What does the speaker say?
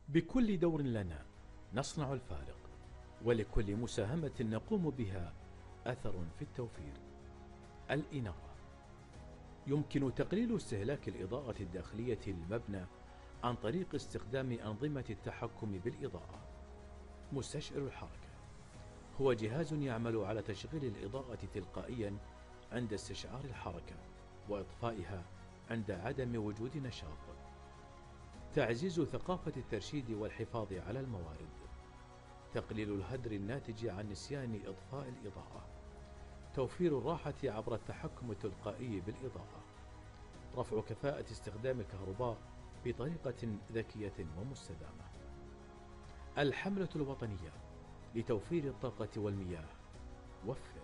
بكل دور لنا نصنع الفارق، ولكل مساهمة نقوم بها أثر في التوفير. الإنارة: يمكن تقليل استهلاك الإضاءة الداخلية للمبنى عن طريق استخدام أنظمة التحكم بالإضاءة. مستشعر الحركة: هو جهاز يعمل على تشغيل الإضاءة تلقائيا عند استشعار الحركة وإطفائها عند عدم وجود نشاط. تعزيز ثقافة الترشيد والحفاظ على الموارد. تقليل الهدر الناتج عن نسيان إطفاء الإضاءة. توفير الراحة عبر التحكم التلقائي بالإضاءة. رفع كفاءة استخدام الكهرباء بطريقة ذكية ومستدامة. الحملة الوطنية لتوفير الطاقة والمياه. وفر.